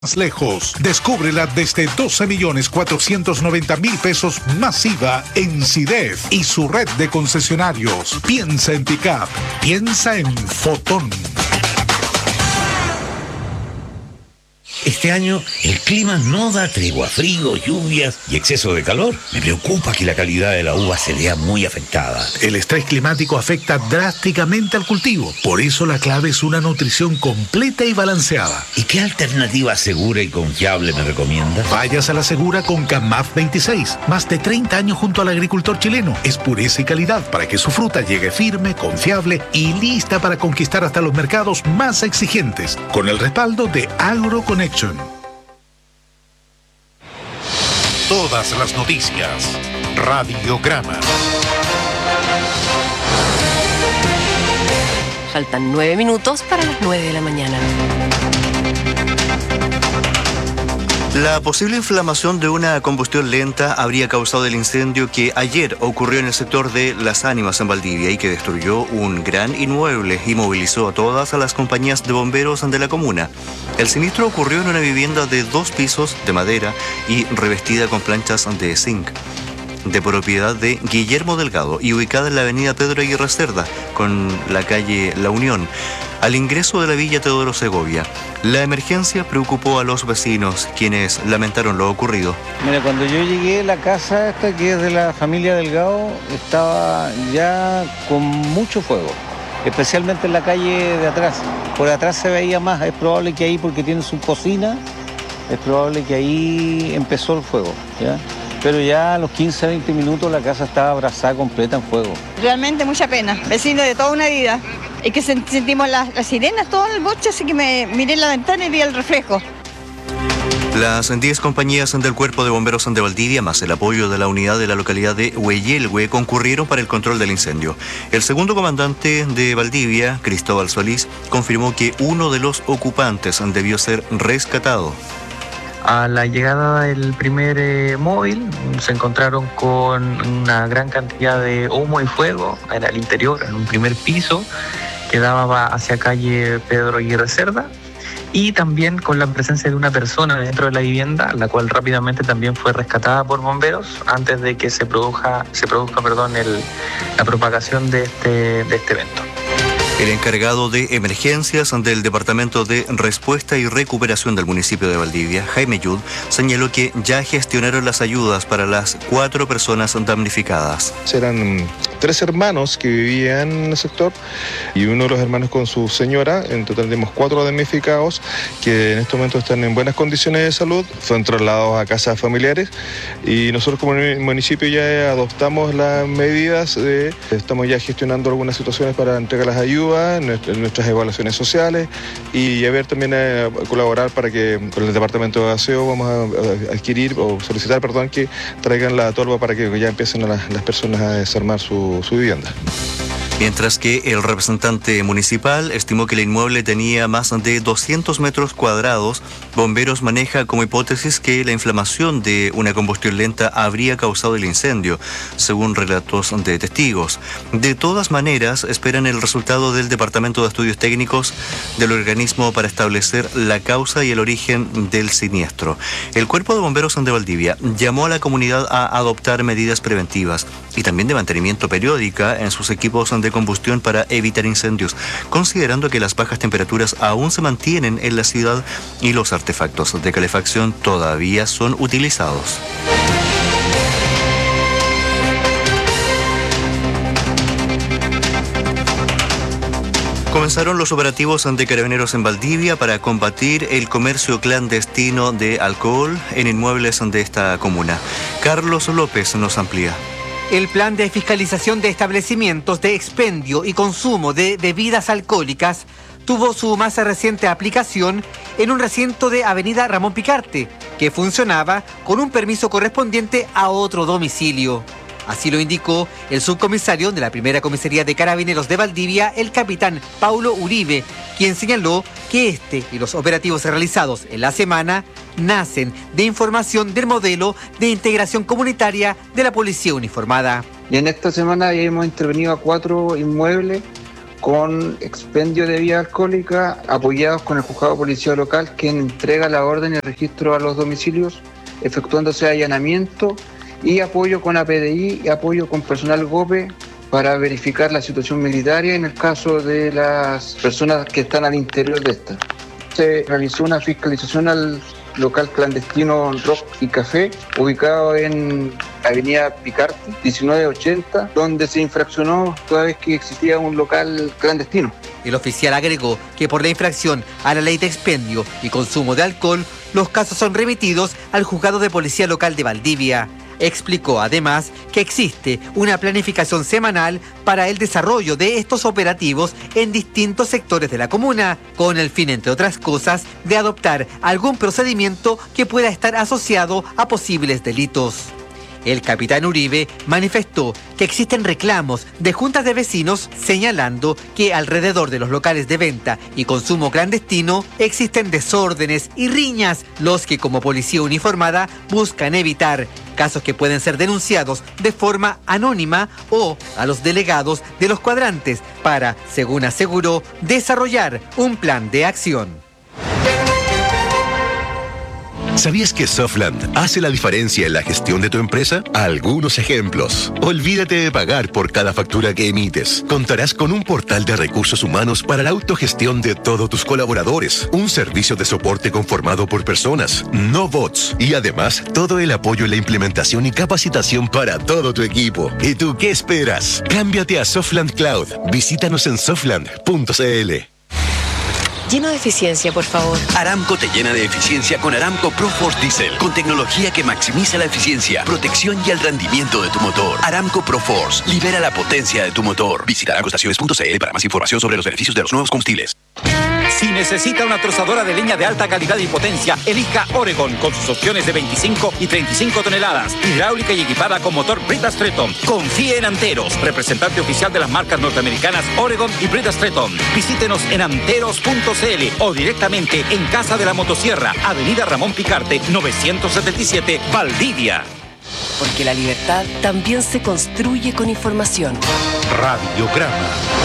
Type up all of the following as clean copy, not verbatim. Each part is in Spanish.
Más lejos, descúbrela desde 12.490.000 pesos masiva en CIDEF y su red de concesionarios. Piensa en Pickup, piensa en Fotón. Este año el clima no da tregua, frío, lluvias y exceso de calor. Me preocupa que la calidad de la uva se vea muy afectada. El estrés climático afecta drásticamente al cultivo. Por eso la clave es una nutrición completa y balanceada. ¿Y qué alternativa segura y confiable me recomienda? Vayas a la segura con CAMAF 26. Más de 30 años junto al agricultor chileno. Es pureza y calidad para que su fruta llegue firme, confiable y lista para conquistar hasta los mercados más exigentes. Con el respaldo de AgroConnection. Todas las noticias. Radiograma. Faltan 9 minutos para las 9 de la mañana. La posible inflamación de una combustión lenta habría causado el incendio que ayer ocurrió en el sector de Las Ánimas en Valdivia y que destruyó un gran inmueble y movilizó a todas las compañías de bomberos de la comuna. El siniestro ocurrió en una vivienda de 2 pisos de madera y revestida con planchas de zinc, de propiedad de Guillermo Delgado y ubicada en la avenida Pedro Aguirre Cerda, con la calle La Unión, al ingreso de la Villa Teodoro Segovia. La emergencia preocupó a los vecinos, quienes lamentaron lo ocurrido. Mira, cuando yo llegué, la casa esta, que es de la familia Delgado, estaba ya con mucho fuego, especialmente en la calle de atrás. Por atrás se veía más, es probable que ahí, porque tiene su cocina, es probable que ahí empezó el fuego, ¿ya? Pero ya a los 15, 20 minutos la casa estaba abrazada completa en fuego. Realmente mucha pena, vecino de toda una vida. Es que sentimos las sirenas todo en el boche, así que me miré en la ventana y vi el reflejo. Las 10 compañías del Cuerpo de Bomberos de Valdivia, más el apoyo de la unidad de la localidad de Hueyelhue, concurrieron para el control del incendio. El segundo comandante de Valdivia, Cristóbal Solís, confirmó que uno de los ocupantes debió ser rescatado. A la llegada del primer móvil se encontraron con una gran cantidad de humo y fuego en el interior, en un primer piso que daba hacia calle Pedro Aguirre Cerda, y también con la presencia de una persona dentro de la vivienda, la cual rápidamente también fue rescatada por bomberos antes de que se produzca la propagación de este evento. El encargado de emergencias del Departamento de Respuesta y Recuperación del municipio de Valdivia, Jaime Yud, señaló que ya gestionaron las ayudas para las 4 personas damnificadas. Eran 3 hermanos que vivían en el sector y uno de los hermanos con su señora. En total tenemos 4 damnificados que en este momento están en buenas condiciones de salud, fueron trasladados a casas familiares y nosotros como municipio ya adoptamos las medidas, estamos ya gestionando algunas situaciones para entregar las ayudas, nuestras evaluaciones sociales y a ver también a colaborar para que con el departamento de aseo vamos a adquirir o solicitar, que traigan la tolva para que ya empiecen las personas a desarmar su vivienda. Mientras que el representante municipal estimó que el inmueble tenía más de 200 metros cuadrados, Bomberos maneja como hipótesis que la inflamación de una combustión lenta habría causado el incendio, según relatos de testigos. De todas maneras, esperan el resultado del Departamento de Estudios Técnicos del organismo para establecer la causa y el origen del siniestro. El Cuerpo de Bomberos de Valdivia llamó a la comunidad a adoptar medidas preventivas y también de mantenimiento periódica en sus equipos de combustión para evitar incendios, considerando que las bajas temperaturas aún se mantienen en la ciudad y los artefactos de calefacción todavía son utilizados. Comenzaron los operativos ante Carabineros en Valdivia para combatir el comercio clandestino de alcohol en inmuebles de esta comuna. Carlos López nos amplía. El plan de fiscalización de establecimientos de expendio y consumo de bebidas alcohólicas tuvo su más reciente aplicación en un recinto de Avenida Ramón Picarte, que funcionaba con un permiso correspondiente a otro domicilio. Así lo indicó el subcomisario de la primera comisaría de Carabineros de Valdivia, el capitán Paulo Uribe, quien señaló que este y los operativos realizados en la semana nacen de información del modelo de integración comunitaria de la policía uniformada. Y en esta semana hemos intervenido a 4 inmuebles con expendio de bebida alcohólica, apoyados con el juzgado de policía local, quien entrega la orden y el registro a los domicilios, efectuándose allanamiento, y apoyo con APDI y apoyo con personal GOPE para verificar la situación militaria en el caso de las personas que están al interior de esta. Se realizó una fiscalización al local clandestino Rock y Café, ubicado en Avenida Picarte, 1980, donde se infraccionó toda vez que existía un local clandestino. El oficial agregó que por la infracción a la ley de expendio y consumo de alcohol, los casos son remitidos al juzgado de policía local de Valdivia. Explicó además que existe una planificación semanal para el desarrollo de estos operativos en distintos sectores de la comuna, con el fin, entre otras cosas, de adoptar algún procedimiento que pueda estar asociado a posibles delitos. El capitán Uribe manifestó que existen reclamos de juntas de vecinos señalando que alrededor de los locales de venta y consumo clandestino existen desórdenes y riñas, los que como policía uniformada buscan evitar, casos que pueden ser denunciados de forma anónima o a los delegados de los cuadrantes para, según aseguró, desarrollar un plan de acción. ¿Sabías que Softland hace la diferencia en la gestión de tu empresa? Algunos ejemplos. Olvídate de pagar por cada factura que emites. Contarás con un portal de recursos humanos para la autogestión de todos tus colaboradores. Un servicio de soporte conformado por personas, no bots. Y además, todo el apoyo en la implementación y capacitación para todo tu equipo. ¿Y tú qué esperas? Cámbiate a Softland Cloud. Visítanos en softland.cl. Lleno de eficiencia, por favor. Aramco te llena de eficiencia con Aramco ProForce Diesel, con tecnología que maximiza la eficiencia, protección y el rendimiento de tu motor. Aramco ProForce, libera la potencia de tu motor. Visita aramcoestaciones.cl para más información sobre los beneficios de los nuevos combustibles. Si necesita una trozadora de leña de alta calidad y potencia, elija Oregon con sus opciones de 25 y 35 toneladas, hidráulica y equipada con motor Brita Stretton. Confíe en Anteros, representante oficial de las marcas norteamericanas Oregon y Brita Stretton. Visítenos en anteros.cl o directamente en Casa de la Motosierra, Avenida Ramón Picarte, 977, Valdivia. Porque la libertad también se construye con información. Radiograma.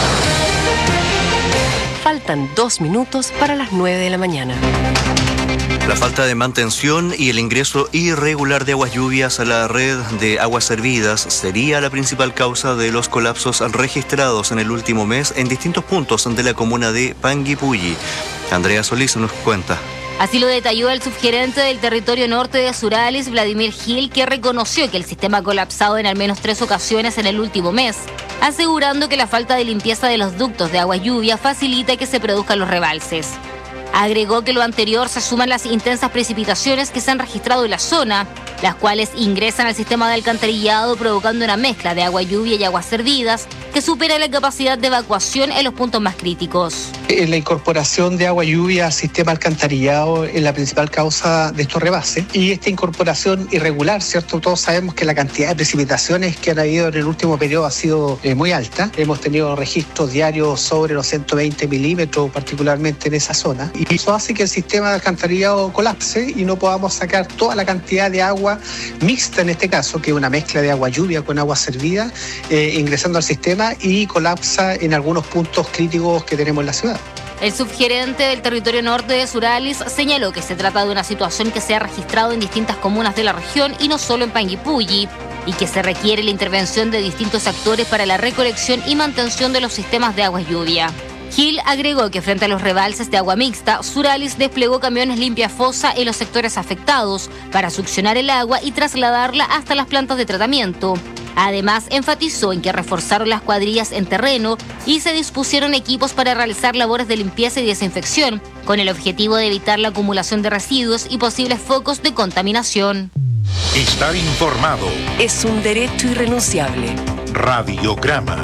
Faltan 2 minutos para las 9 de la mañana. La falta de mantención y el ingreso irregular de aguas lluvias a la red de aguas servidas sería la principal causa de los colapsos registrados en el último mes en distintos puntos de la comuna de Panguipulli. Andrea Solís nos cuenta. Así lo detalló el subgerente del territorio norte de Suralis, Vladimir Gil, que reconoció que el sistema ha colapsado en al menos 3 ocasiones en el último mes, asegurando que la falta de limpieza de los ductos de agua lluvia facilita que se produzcan los rebalses. Agregó que lo anterior se suman las intensas precipitaciones que se han registrado en la zona, las cuales ingresan al sistema de alcantarillado provocando una mezcla de agua lluvia y aguas servidas que supera la capacidad de evacuación en los puntos más críticos. La incorporación de agua lluvia al sistema alcantarillado es la principal causa de estos rebases, y esta incorporación irregular, ¿cierto? Todos sabemos que la cantidad de precipitaciones que han habido en el último periodo ha sido muy alta. Hemos tenido registros diarios sobre los 120 milímetros, particularmente en esa zona, y eso hace que el sistema de alcantarillado colapse y no podamos sacar toda la cantidad de agua mixta, en este caso, que es una mezcla de agua lluvia con agua servida, ingresando al sistema, y colapsa en algunos puntos críticos que tenemos en la ciudad. El subgerente del territorio norte de Suralis señaló que se trata de una situación que se ha registrado en distintas comunas de la región y no solo en Panguipulli, y que se requiere la intervención de distintos actores para la recolección y mantención de los sistemas de aguas lluvia. Gil agregó que frente a los rebalses de agua mixta, Suralis desplegó camiones limpia fosa en los sectores afectados para succionar el agua y trasladarla hasta las plantas de tratamiento. Además, enfatizó en que reforzaron las cuadrillas en terreno y se dispusieron equipos para realizar labores de limpieza y desinfección, con el objetivo de evitar la acumulación de residuos y posibles focos de contaminación. Estar informado es un derecho irrenunciable. Radiograma.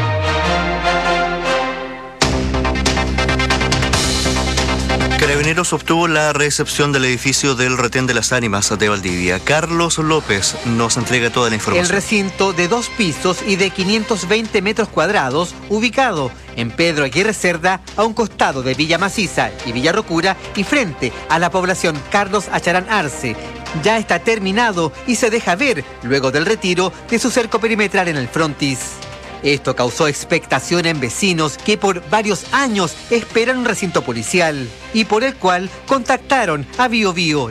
Carabineros obtuvo la recepción del edificio del Retén de las Ánimas de Valdivia. Carlos López nos entrega toda la información. El recinto de 2 pisos y de 520 metros cuadrados, ubicado en Pedro Aguirre Cerda, a un costado de Villa Maciza y Villa Rocura y frente a la población Carlos Acharán Arce, ya está terminado y se deja ver luego del retiro de su cerco perimetral en el frontis. Esto causó expectación en vecinos que por varios años esperan un recinto policial y por el cual contactaron a Bío Bío.